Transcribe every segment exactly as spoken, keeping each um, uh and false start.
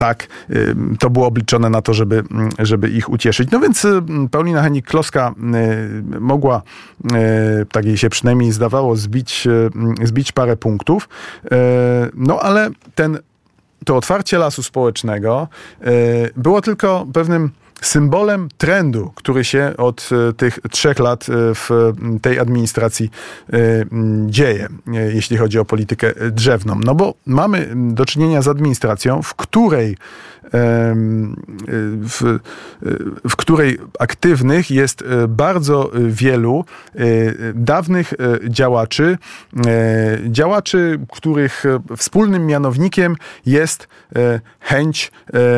tak, to było obliczone na to, żeby, żeby ich ucieszyć. No więc Paulina Hennig-Kloska mogła, tak jej się przynajmniej zdawało, zbić, zbić parę punktów. No ale ten, to otwarcie lasu społecznego było tylko pewnym symbolem trendu, który się od tych trzech lat w tej administracji dzieje, jeśli chodzi o politykę drzewną. No bo mamy do czynienia z administracją, w której w, w której aktywnych jest bardzo wielu dawnych działaczy, działaczy, których wspólnym mianownikiem jest chęć,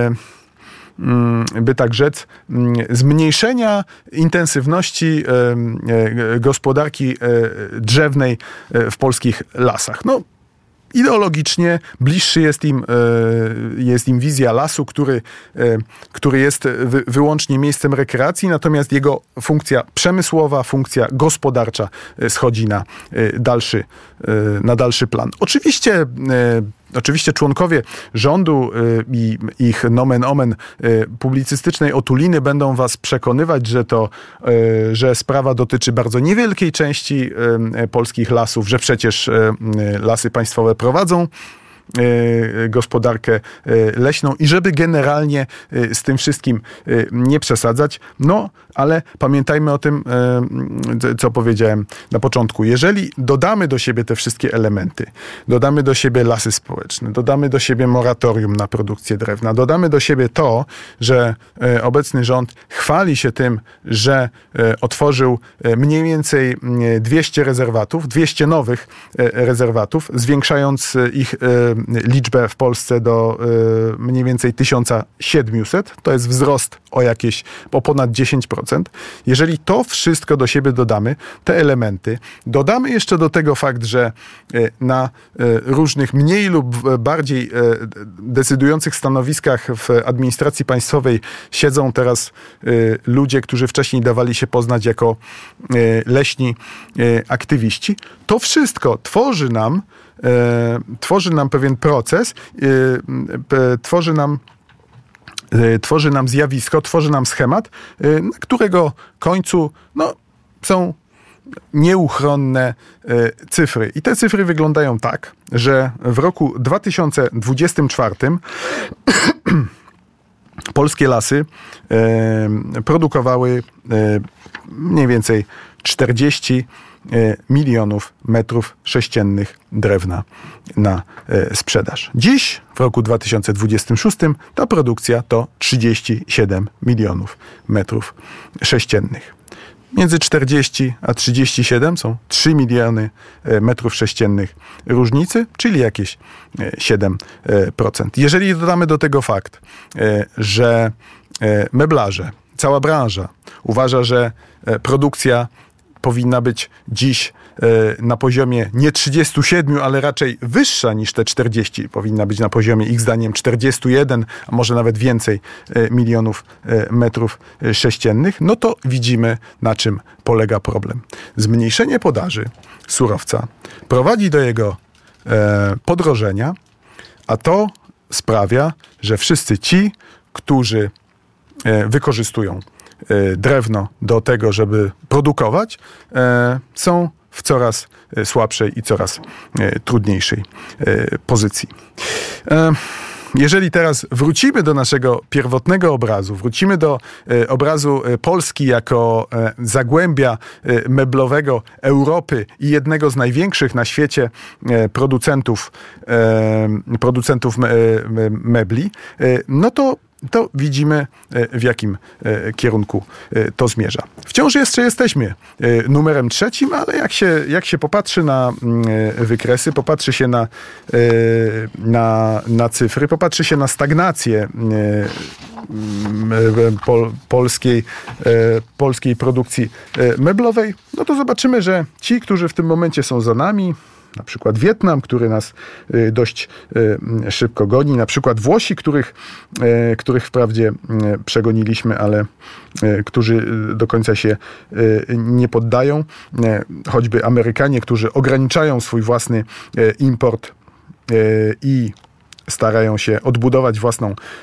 by tak rzec, zmniejszenia intensywności gospodarki drzewnej w polskich lasach. No, ideologicznie bliższy jest im, jest im wizja lasu, który, który jest wy, wyłącznie miejscem rekreacji, natomiast jego funkcja przemysłowa, funkcja gospodarcza schodzi na dalszy, na dalszy plan. Oczywiście Oczywiście członkowie rządu i ich nomen omen publicystycznej otuliny będą was przekonywać, że to, że sprawa dotyczy bardzo niewielkiej części polskich lasów, że przecież Lasy Państwowe prowadzą gospodarkę leśną i żeby generalnie z tym wszystkim nie przesadzać. No, ale pamiętajmy o tym, co powiedziałem na początku. Jeżeli dodamy do siebie te wszystkie elementy, dodamy do siebie lasy społeczne, dodamy do siebie moratorium na produkcję drewna, dodamy do siebie to, że obecny rząd chwali się tym, że otworzył mniej więcej dwieście rezerwatów, dwieście nowych rezerwatów, zwiększając ich liczbę w Polsce do y, mniej więcej tysiąc siedemset. To jest wzrost o jakieś, o ponad dziesięć procent. Jeżeli to wszystko do siebie dodamy, te elementy, dodamy jeszcze do tego fakt, że y, na y, różnych mniej lub bardziej y, decydujących stanowiskach w administracji państwowej siedzą teraz y, ludzie, którzy wcześniej dawali się poznać jako y, leśni y, aktywiści, to wszystko tworzy nam E, tworzy nam pewien proces, e, e, tworzy nam e, tworzy nam zjawisko, tworzy nam schemat, e, na którego końcu no, są nieuchronne e, cyfry. I te cyfry wyglądają tak, że w roku dwa tysiące dwudziestym czwartym polskie lasy e, produkowały e, mniej więcej czterdzieści milionów metrów sześciennych drewna na sprzedaż. Dziś, w roku dwa tysiące dwudziestym szóstym, ta produkcja to trzydzieści siedem milionów metrów sześciennych. Między czterdzieści a trzydzieści siedem są trzy miliony metrów sześciennych różnicy, czyli jakieś siedem procent. Jeżeli dodamy do tego fakt, że meblarze, cała branża uważa, że produkcja powinna być dziś na poziomie nie trzydziestu siedmiu, ale raczej wyższa niż te czterdzieści. Powinna być na poziomie, ich zdaniem, czterdziestu jeden, a może nawet więcej milionów metrów sześciennych. No to widzimy, na czym polega problem. Zmniejszenie podaży surowca prowadzi do jego podrożenia, a to sprawia, że wszyscy ci, którzy wykorzystują drewno do tego, żeby produkować, są w coraz słabszej i coraz trudniejszej pozycji. Jeżeli teraz wrócimy do naszego pierwotnego obrazu, wrócimy do obrazu Polski jako zagłębia meblowego Europy i jednego z największych na świecie producentów, producentów mebli, no to to widzimy, w jakim kierunku to zmierza. Wciąż jeszcze jesteśmy numerem trzecim, ale jak się, jak się popatrzy na wykresy, popatrzy się na, na, na cyfry, popatrzy się na stagnację pol, polskiej, polskiej produkcji meblowej, no to zobaczymy, że ci, którzy w tym momencie są za nami, na przykład Wietnam, który nas dość szybko goni, na przykład Włosi, których, których wprawdzie przegoniliśmy, ale którzy do końca się nie poddają, choćby Amerykanie, którzy ograniczają swój własny import i starają się odbudować własną